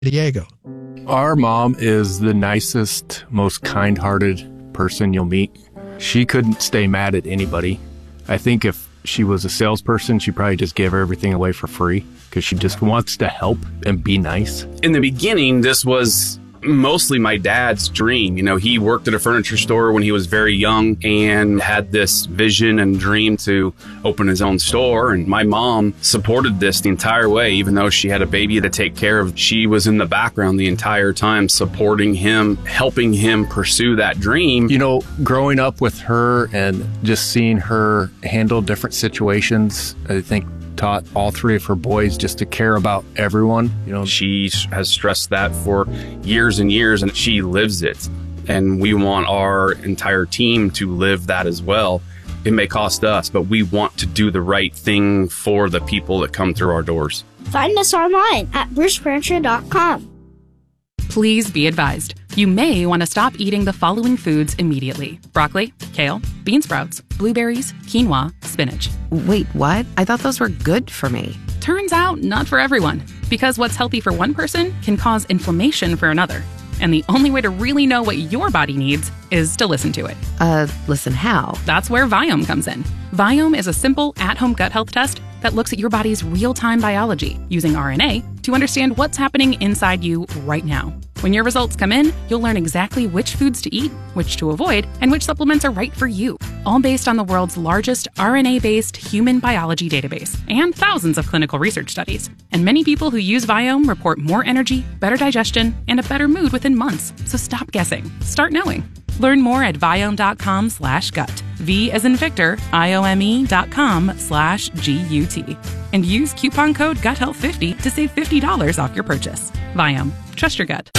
Diego. Our mom is the nicest, most kind-hearted person you'll meet. She couldn't stay mad at anybody. I think if she was a salesperson, she probably just gave everything away for free because she just wants to help and be nice. In the beginning, this was mostly my dad's dream. You know, he worked at a furniture store when he was very young and had this vision and dream to open his own store. And my mom supported this the entire way, even though she had a baby to take care of. She was in the background the entire time, supporting him, helping him pursue that dream. You know, growing up with her and just seeing her handle different situations, I think taught all three of her boys just to care about everyone. You know, she has stressed that for years and years, and she lives it. And we want our entire team to live that as well. It may cost us, but we want to do the right thing for the people that come through our doors. Find us online at brucefurniture.com. Please be advised, you may want to stop eating the following foods immediately: broccoli, kale, bean sprouts, blueberries, quinoa, spinach. Wait, what? I thought those were good for me. Turns out, not for everyone, because what's healthy for one person can cause inflammation for another. And the only way to really know what your body needs is to listen to it. Listen how? That's where Viome comes in. Viome is a simple, at-home gut health test that looks at your body's real-time biology using RNA to understand what's happening inside you right now. When your results come in, you'll learn exactly which foods to eat, which to avoid, and which supplements are right for you, all based on the world's largest RNA-based human biology database and thousands of clinical research studies. And many people who use Viome report more energy, better digestion, and a better mood within months. So stop guessing. Start knowing. Learn more at Viome.com/gut. V as in Victor, IOME.com/GUT. And use coupon code GUTHEALTH50 to save $50 off your purchase. Viome. Trust your gut.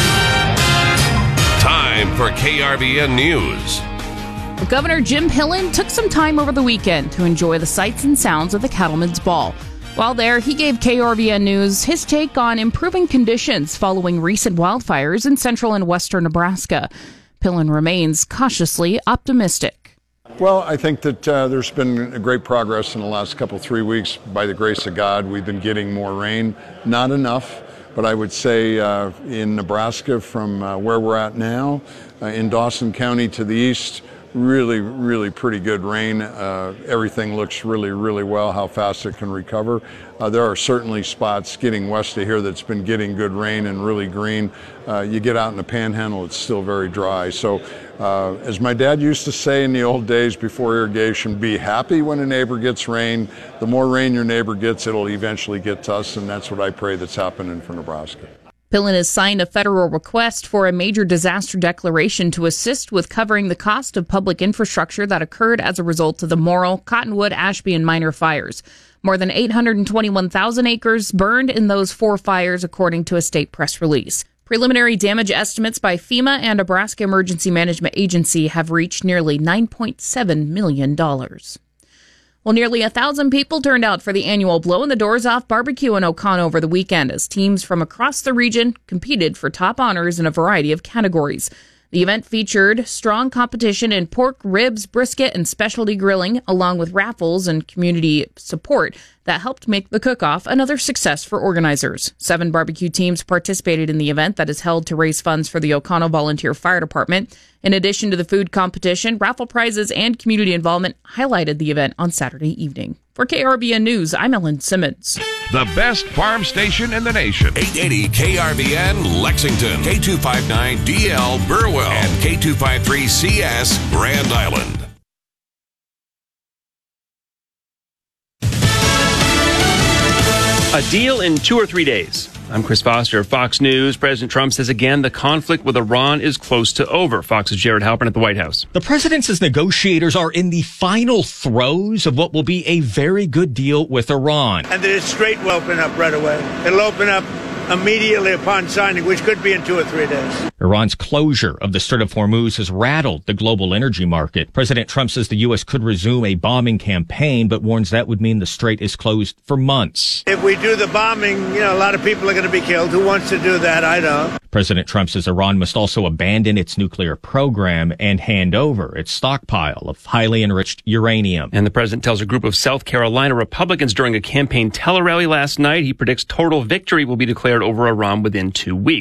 Time for KRVN News. Governor Jim Pillen took some time over the weekend to enjoy the sights and sounds of the Cattlemen's Ball. While there, he gave KRVN News his take on improving conditions following recent wildfires in central and western Nebraska. Pillen remains cautiously optimistic. Well, I think that there's been great progress in the last 3 weeks. By the grace of God, we've been getting more rain. Not enough, but I would say in Nebraska from where we're at now, in Dawson County to the east, really pretty good rain. Everything looks really well, how fast it can recover. There are certainly spots getting west of here that's been getting good rain and really green. You get out in the panhandle, it's still very dry. So as my dad used to say in the old days before irrigation, be happy when a neighbor gets rain. The more rain your neighbor gets, it'll eventually get to us, and that's what I pray that's happening for Nebraska. Pillen has signed a federal request for a major disaster declaration to assist with covering the cost of public infrastructure that occurred as a result of the Morrill, Cottonwood, Ashby, and Minor fires. More than 821,000 acres burned in those 4 fires, according to a state press release. Preliminary damage estimates by FEMA and Nebraska Emergency Management Agency have reached nearly $9.7 million. Well, nearly 1,000 people turned out for the annual Blowing the Doors Off barbecue in Oconto over the weekend as teams from across the region competed for top honors in a variety of categories. The event featured strong competition in pork, ribs, brisket, and specialty grilling, along with raffles and community support that helped make the cook-off another success for organizers. 7 barbecue teams participated in the event that is held to raise funds for the Oconto Volunteer Fire Department. In addition to the food competition, raffle prizes and community involvement highlighted the event on Saturday evening. For KRBN News, I'm Ellen Simmons. The best farm station in the nation. 880 KRVN Lexington, K259DL Burwell, and K253CS Grand Island. A deal in 2 or 3 days. I'm Chris Foster of Fox News. President Trump says again the conflict with Iran is close to over. Fox's Jared Halpern at the White House. The president says negotiators are in the final throes of what will be a very good deal with Iran. And that its strait will open up right away. It'll open up immediately upon signing, which could be in 2 or 3 days. Iran's closure of the Strait of Hormuz has rattled the global energy market. President Trump says the U.S. could resume a bombing campaign, but warns that would mean the strait is closed for months. If we do the bombing, a lot of people are going to be killed. Who wants to do that? I don't. President Trump says Iran must also abandon its nuclear program and hand over its stockpile of highly enriched uranium. And the president tells a group of South Carolina Republicans during a campaign tele-rally last night he predicts total victory will be declared over Iran within 2 weeks.